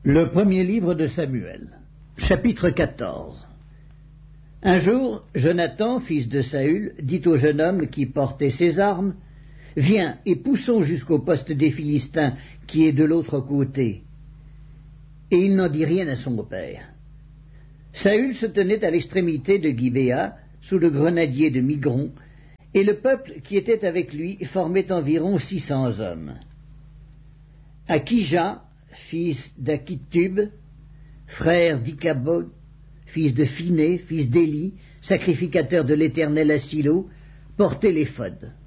Le premier livre de Samuel, chapitre 14. Un jour, Jonathan, fils de Saül, dit au jeune homme qui portait ses armes, « Viens et poussons jusqu'au poste des Philistins qui est de l'autre côté. » Et il n'en dit rien à son père. Saül se tenait à l'extrémité de Gibéa, sous le grenadier de Migron, et le peuple qui était avec lui formait environ 600 hommes. Akija, fils d'Akitub, frère d'Ikabod, fils de Phiné, fils d'Éli, sacrificateur de l'Éternel à Silo, portait l'éphod.